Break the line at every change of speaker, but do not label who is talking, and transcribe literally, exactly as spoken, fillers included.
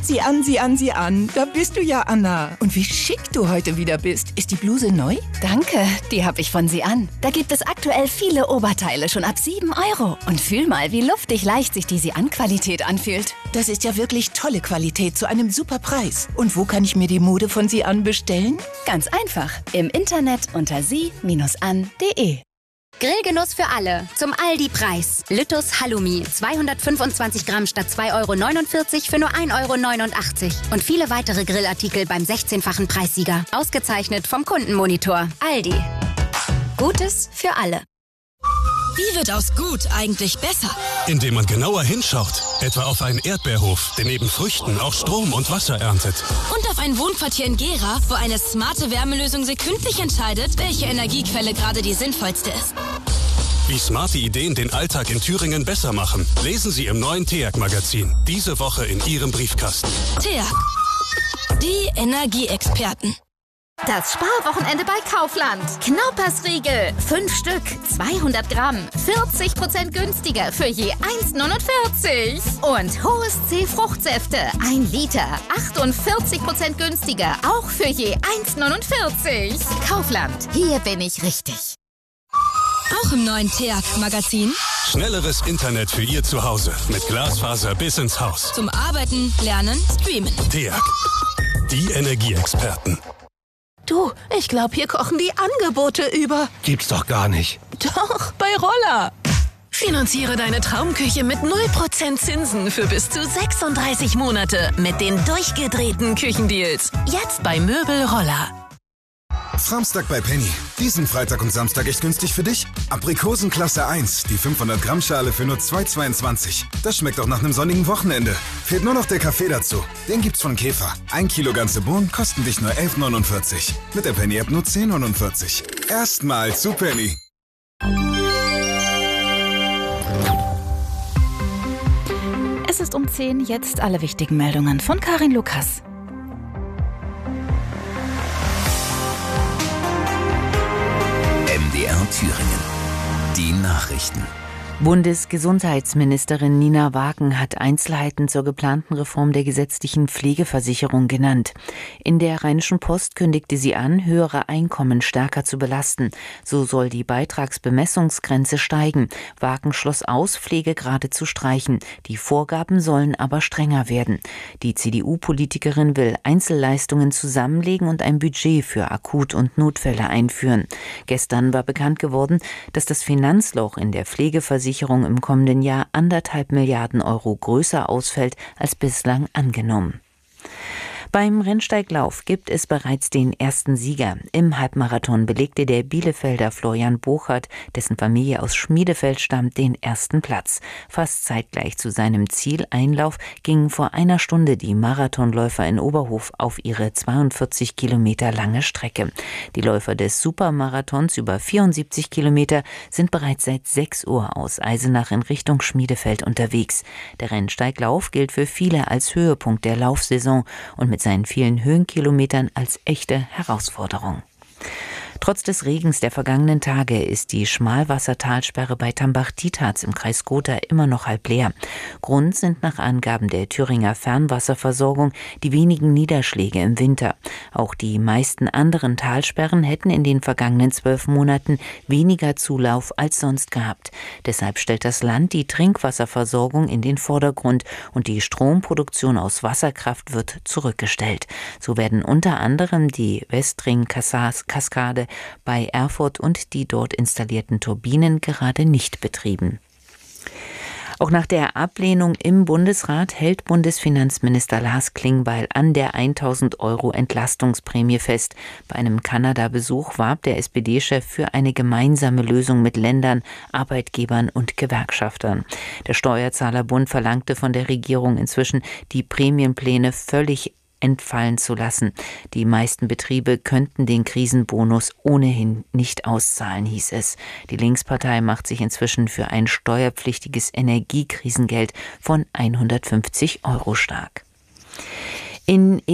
Sieh an, sieh an, sieh an. Da bist du ja, Anna. Und wie schick du heute wieder bist. Ist die Bluse neu?
Danke, die habe ich von Sie an. Da gibt es aktuell viele Oberteile schon ab sieben Euro. Und fühl mal, wie luftig leicht sich die Sie an Qualität anfühlt.
Das ist ja wirklich tolle Qualität zu einem super Preis. Und wo kann ich mir die Mode von Sie an bestellen?
Ganz einfach. Im Internet unter sie an punkt de.
Grillgenuss für alle. Zum Aldi-Preis. Lüttus Halloumi. zweihundertfünfundzwanzig Gramm statt zwei Euro neunundvierzig für nur ein Euro neunundachtzig. Und viele weitere Grillartikel beim sechzehnfachen Preissieger. Ausgezeichnet vom Kundenmonitor. Aldi. Gutes für alle.
Wie wird aus gut eigentlich besser?
Indem man genauer hinschaut. Etwa auf einen Erdbeerhof, der neben Früchten auch Strom und Wasser erntet.
Und auf ein Wohnquartier in Gera, wo eine smarte Wärmelösung sekündlich entscheidet, welche Energiequelle gerade die sinnvollste ist.
Wie smarte Ideen den Alltag in Thüringen besser machen, lesen Sie im neuen T E A G-Magazin. Diese Woche in Ihrem Briefkasten.
T E A G. Die Energieexperten.
Das Sparwochenende bei Kaufland. Knaupersriegel. Fünf Stück, zweihundert Gramm. vierzig Prozent günstiger für je eins neunundvierzig. Und Hohes C Fruchtsäfte. Ein Liter. achtundvierzig Prozent günstiger. Auch für je eins neunundvierzig. Kaufland. Hier bin ich richtig.
Auch im neuen T E A G-Magazin.
Schnelleres Internet für Ihr Zuhause. Mit Glasfaser bis ins Haus.
Zum Arbeiten, Lernen, Streamen.
T E A G. Die Energieexperten.
Du, ich glaube, hier kochen die Angebote über.
Gibt's doch gar nicht.
Doch, bei Roller. Finanziere deine Traumküche mit null Prozent Zinsen für bis zu sechsunddreißig Monate mit den durchgedrehten Küchendeals. Jetzt bei Möbel Roller.
Samstag bei Penny. Diesen Freitag und Samstag echt günstig für dich. Aprikosen Klasse eins, die fünfhundert Gramm Schale für nur zwei Euro zweiundzwanzig. Das schmeckt auch nach einem sonnigen Wochenende. Fehlt nur noch der Kaffee dazu. Den gibt's von Käfer. Ein Kilo ganze Bohnen kosten dich nur elf Euro neunundvierzig. Mit der Penny-App nur zehn Euro neunundvierzig. Erstmal zu Penny.
Es ist um zehn, jetzt alle wichtigen Meldungen von Karin Lukas.
M D R Thüringen. Die Nachrichten.
Bundesgesundheitsministerin Nina Wagen hat Einzelheiten zur geplanten Reform der gesetzlichen Pflegeversicherung genannt. In der Rheinischen Post kündigte sie an, höhere Einkommen stärker zu belasten. So soll die Beitragsbemessungsgrenze steigen. Wagen schloss aus, Pflegegrade zu streichen. Die Vorgaben sollen aber strenger werden. Die C D U-Politikerin will Einzelleistungen zusammenlegen und ein Budget für Akut- und Notfälle einführen. Gestern war bekannt geworden, dass das Finanzloch in der Pflegeversicherung im kommenden Jahr anderthalb Milliarden Euro größer ausfällt als bislang angenommen. Beim Rennsteiglauf gibt es bereits den ersten Sieger. Im Halbmarathon belegte der Bielefelder Florian Bochert, dessen Familie aus Schmiedefeld stammt, den ersten Platz. Fast zeitgleich zu seinem Zieleinlauf gingen vor einer Stunde die Marathonläufer in Oberhof auf ihre zweiundvierzig Kilometer lange Strecke. Die Läufer des Supermarathons über vierundsiebzig Kilometer sind bereits seit sechs Uhr aus Eisenach in Richtung Schmiedefeld unterwegs. Der Rennsteiglauf gilt für viele als Höhepunkt der Laufsaison und mit seinen vielen Höhenkilometern als echte Herausforderung. Trotz des Regens der vergangenen Tage ist die Schmalwassertalsperre bei Tambach-Dietharz im Kreis Gotha immer noch halb leer. Grund sind nach Angaben der Thüringer Fernwasserversorgung die wenigen Niederschläge im Winter. Auch die meisten anderen Talsperren hätten in den vergangenen zwölf Monaten weniger Zulauf als sonst gehabt. Deshalb stellt das Land die Trinkwasserversorgung in den Vordergrund und die Stromproduktion aus Wasserkraft wird zurückgestellt. So werden unter anderem die Westring-Kaskade bei Erfurt und die dort installierten Turbinen gerade nicht betrieben. Auch nach der Ablehnung im Bundesrat hält Bundesfinanzminister Lars Klingbeil an der tausend Euro Entlastungsprämie fest. Bei einem Kanada-Besuch warb der S P D-Chef für eine gemeinsame Lösung mit Ländern, Arbeitgebern und Gewerkschaftern. Der Steuerzahlerbund verlangte von der Regierung inzwischen, die Prämienpläne völlig entfallen zu lassen. Die meisten Betriebe könnten den Krisenbonus ohnehin nicht auszahlen, hieß es. Die Linkspartei macht sich inzwischen für ein steuerpflichtiges Energiekrisengeld von hundertfünfzig Euro stark. In